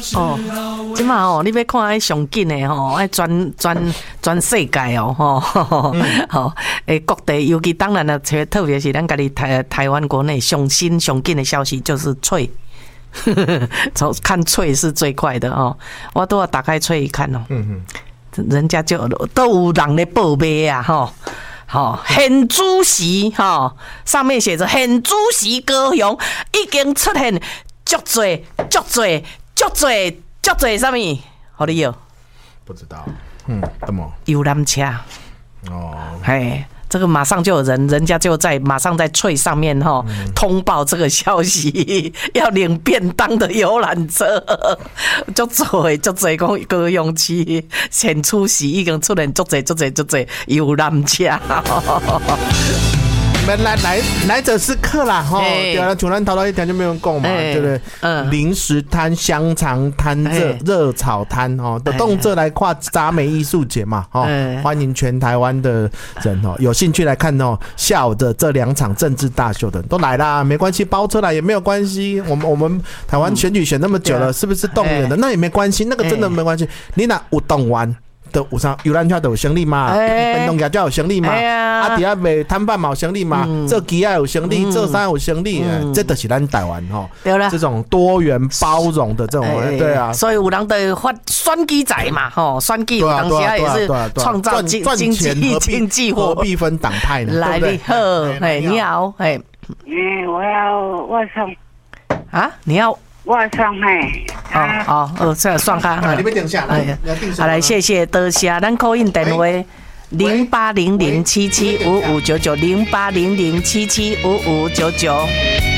哦，即马哦，你要看迄上紧的吼，爱全世界哦，吼，各地，尤其当然了，特别是咱家己台湾国内上新上紧的消息就是脆，看脆是最快的哦。我都要打开脆一看哦，人家就都有人咧报卖啊，吼。现主席哈，上面写着现主席高雄已经出现足多什么？好你有？ 不知道，什么？ 游览车哦，嘿。这个马上就有人家就马上在脆上面通报这个消息，要领便当的游览车，足多讲高雄市现出席已经出现足多游览车。 来者是客啦，哈，对啊，像咱头一天就没有讲嘛，对不对？零食摊、香肠摊、热炒摊，的动辄来跨杂美艺术节嘛，欢迎全台湾的人有兴趣来看下午的这2场政治大秀的人都来啦，没关系，包车来也没有关系。我们台湾选举选那么久了，是不是动员的？那也没关系，那个真的没关系。你那有动员。都有啥游览车都有生意嘛，运动业就有生意嘛，底下卖摊贩嘛有生意嘛，做鸡啊有生意，做啥有生意，这就是咱台湾对了， 这种多元包容的这种，对啊， 所以有人的发选举财嘛，选举有当时也是创造经济何必分党派呢？ 来你好，你好， 我送啊，你要。 我送这算卡， 你要定下来， 好来，谢谢，多谢，咱call in电话0800775599，0800775599。